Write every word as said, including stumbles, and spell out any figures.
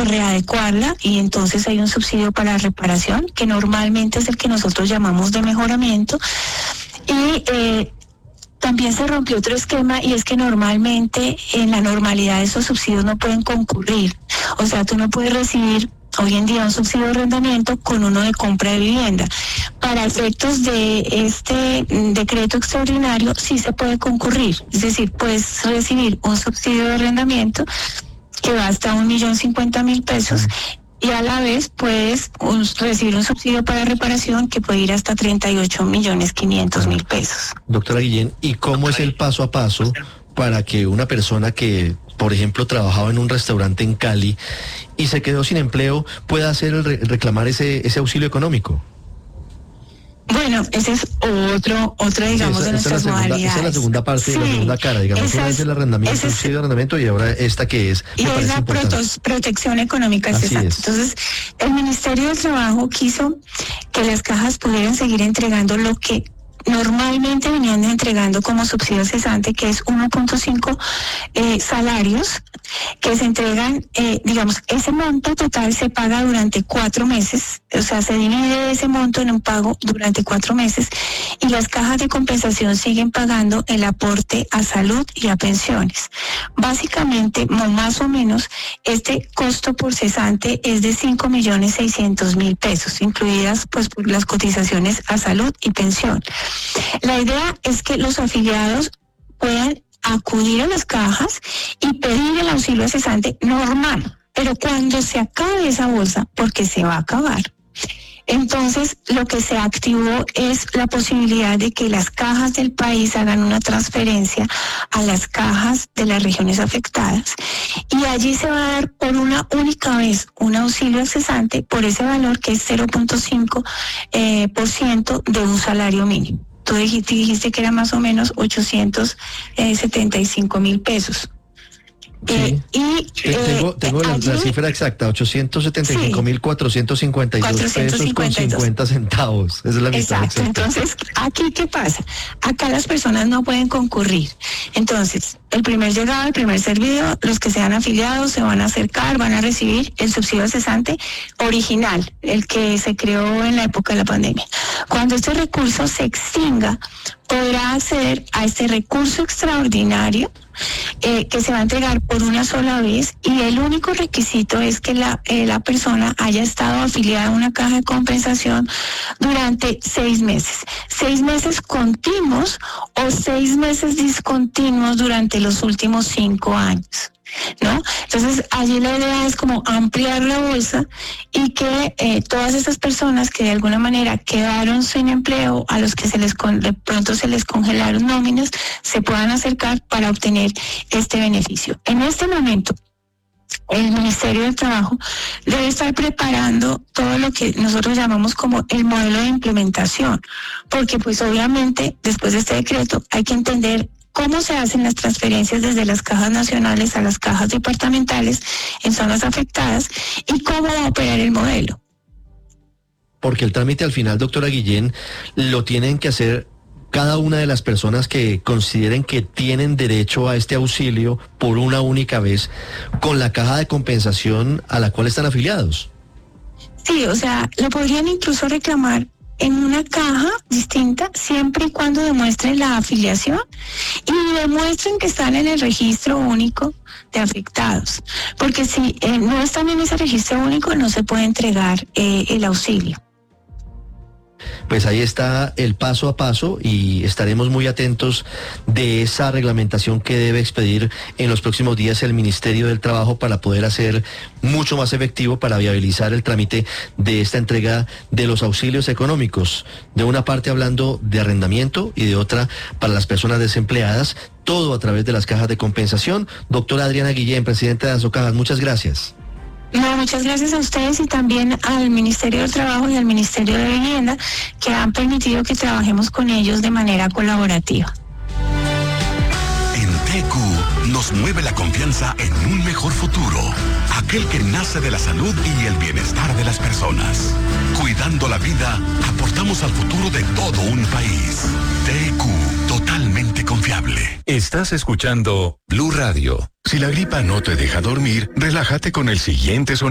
pues readecuarla, y entonces hay un subsidio para reparación, que normalmente es el que nosotros llamamos de mejoramiento. Y eh, también se rompió otro esquema, y es que normalmente en la normalidad esos subsidios no pueden concurrir. O sea, tú no puedes recibir hoy en día un subsidio de arrendamiento con uno de compra de vivienda. Para efectos de este decreto extraordinario sí se puede concurrir, es decir, puedes recibir un subsidio de arrendamiento que va hasta un millón cincuenta mil pesos, y a la vez puedes un, recibir un subsidio para reparación que puede ir hasta treinta y ocho millones quinientos mil pesos. Doctora Guillén, ¿y cómo es el paso a paso para que una persona que, por ejemplo, trabajaba en un restaurante en Cali y se quedó sin empleo pueda hacer el re- reclamar ese, ese auxilio económico? Bueno, ese es otro, otra, digamos, sí, esa, de nuestras esa modalidades. Segunda, esa es la segunda parte, sí, la segunda cara, digamos, una es el arrendamiento, el subsidio de arrendamiento, y ahora esta que es, y es la proto- protección económica. Así exacto. es. Entonces, el Ministerio del Trabajo quiso que las cajas pudieran seguir entregando lo que normalmente venían entregando como subsidio cesante, que es uno punto cinco eh, salarios que se entregan, eh, digamos, ese monto total se paga durante cuatro meses, o sea, se divide ese monto en un pago durante cuatro meses, y las cajas de compensación siguen pagando el aporte a salud y a pensiones. Básicamente, más o menos, este costo por cesante es de cinco millones seiscientos mil pesos, incluidas pues por las cotizaciones a salud y pensión. La idea es que los afiliados puedan acudir a las cajas y pedir el auxilio cesante normal, pero cuando se acabe esa bolsa, porque se va a acabar, entonces lo que se activó es la posibilidad de que las cajas del país hagan una transferencia a las cajas de las regiones afectadas, y allí se va a dar por una única vez un auxilio cesante por ese valor que es cero punto cinco eh, por ciento de un salario mínimo. Tú dijiste, dijiste que era más o menos ochocientos setenta y cinco mil pesos. Sí. Eh, y eh, tengo tengo la, allí, la cifra exacta, ochocientos setenta y cinco mil cuatrocientos cincuenta y dos pesos con cincuenta centavos. Esa es la mitad exacto. exacta. Entonces, ¿aquí qué pasa? Acá las personas no pueden concurrir. Entonces, el primer llegado, el primer servido, los que sean afiliados se van a acercar, van a recibir el subsidio cesante original, el que se creó en la época de la pandemia. Cuando este recurso se extinga, podrá acceder a este recurso extraordinario eh, que se va a entregar por una sola vez, y el único requisito es que la, eh, la persona haya estado afiliada a una caja de compensación durante seis meses. Seis meses continuos o seis meses discontinuos durante los últimos cinco años. ¿No? Entonces allí la idea es como ampliar la bolsa, y que eh, todas esas personas que de alguna manera quedaron sin empleo, a los que se les con, de pronto se les congelaron nóminas, se puedan acercar para obtener este beneficio. En este momento el Ministerio del Trabajo debe estar preparando todo lo que nosotros llamamos como el modelo de implementación, porque pues obviamente después de este decreto hay que entender cómo se hacen las transferencias desde las cajas nacionales a las cajas departamentales en zonas afectadas, y cómo va a operar el modelo. Porque el trámite al final, doctora Guillén, lo tienen que hacer cada una de las personas que consideren que tienen derecho a este auxilio por una única vez con la caja de compensación a la cual están afiliados. Sí, o sea, lo podrían incluso reclamar en una caja distinta, siempre y cuando demuestren la afiliación y demuestren que están en el registro único de afectados, porque si eh, no están en ese registro único no se puede entregar eh, el auxilio. Pues ahí está el paso a paso, y estaremos muy atentos de esa reglamentación que debe expedir en los próximos días el Ministerio del Trabajo para poder hacer mucho más efectivo, para viabilizar el trámite de esta entrega de los auxilios económicos. De una parte hablando de arrendamiento y de otra para las personas desempleadas, todo a través de las cajas de compensación. Doctora Adriana Guillén, presidenta de Asocajas, muchas gracias. No, muchas gracias a ustedes y también al Ministerio del Trabajo y al Ministerio de Vivienda, que han permitido que trabajemos con ellos de manera colaborativa. En T Q nos mueve la confianza en un mejor futuro, aquel que nace de la salud y el bienestar de las personas. Cuidando la vida, aportamos al futuro de todo un país. T Q, totalmente confiable. Estás escuchando Blue Radio. Si la gripa no te deja dormir, relájate con el siguiente sonido.